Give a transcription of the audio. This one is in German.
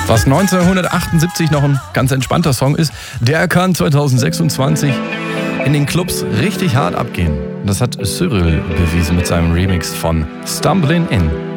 Was 1978 noch ein ganz entspannter Song ist, der kann 2026 in den Clubs richtig hart abgehen. Das hat Cyril bewiesen mit seinem Remix von Stumbling In.